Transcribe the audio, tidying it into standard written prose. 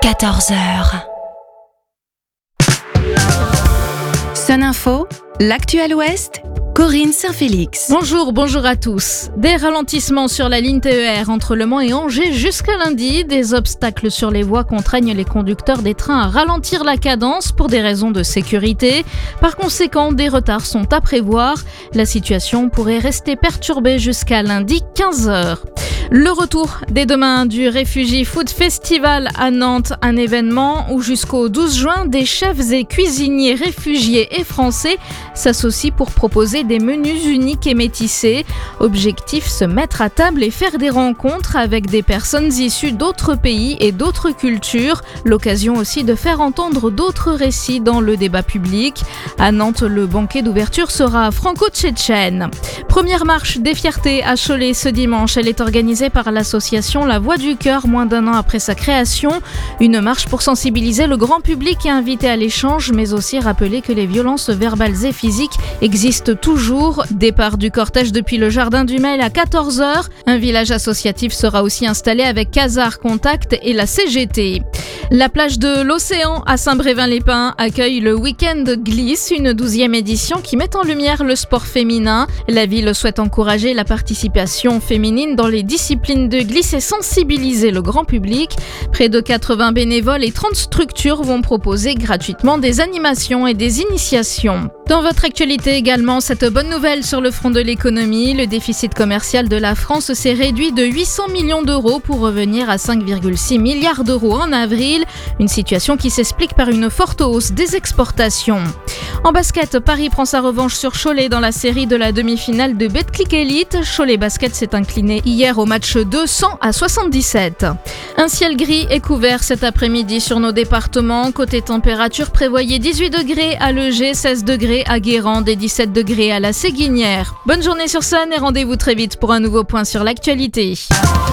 14h. Sun Info, l'actuel Ouest, Corinne Saint-Félix. Bonjour à tous. Des ralentissements sur la ligne TER entre Le Mans et Angers jusqu'à lundi. Des obstacles sur les voies contraignent les conducteurs des trains à ralentir la cadence pour des raisons de sécurité. Par conséquent, des retards sont à prévoir. La situation pourrait rester perturbée jusqu'à lundi 15h. Le retour dès demain du Refugee Food Festival à Nantes, un événement où jusqu'au 12 juin, des chefs et cuisiniers réfugiés et français s'associent pour proposer des menus uniques et métissés. Objectif, se mettre à table et faire des rencontres avec des personnes issues d'autres pays et d'autres cultures. L'occasion aussi de faire entendre d'autres récits dans le débat public. À Nantes, le banquet d'ouverture sera franco-tchétchène. Première marche des fiertés à Cholet ce dimanche. Elle est organisée par l'association La Voix du Cœur, moins d'un an après sa création. Une marche pour sensibiliser le grand public et inviter à l'échange, mais aussi rappeler que les violences verbales et physiques existent toujours. Départ du cortège depuis le Jardin du Mail à 14h. Un village associatif sera aussi installé avec Casar Contact et la CGT. La plage de l'Océan à Saint-Brévin-les-Pins accueille le week-end glisse, une 12e édition qui met en lumière le sport féminin. La ville souhaite encourager la participation féminine dans les disciplines de glisse et sensibiliser le grand public. Près de 80 bénévoles et 30 structures vont proposer gratuitement des animations et des initiations. Dans votre actualité également, cette bonne nouvelle sur le front de l'économie, le déficit commercial de la France s'est réduit de 800 millions d'euros pour revenir à 5,6 milliards d'euros en avril, une situation qui s'explique par une forte hausse des exportations. En basket, Paris prend sa revanche sur Cholet dans la série de la demi-finale de Betclic Elite. Cholet Basket s'est incliné hier au match 2 100-77. Un ciel gris est couvert cet après-midi sur nos départements. Côté température, prévoyez 18 degrés à Legé, 16 degrés à Guérande et 17 degrés à la Séguinière. Bonne journée sur Sun et rendez-vous très vite pour un nouveau point sur l'actualité.